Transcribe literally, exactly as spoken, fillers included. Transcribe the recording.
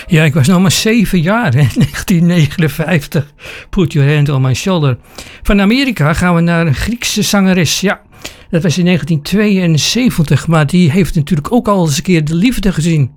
Ja, ik was nog maar zeven jaar in negentien negenenvijftig. Put Your Hand on My Shoulder. Van Amerika gaan we naar een Griekse zangeres. Ja, dat was in negentien tweeënzeventig, maar die heeft natuurlijk ook al eens een keer de liefde gezien.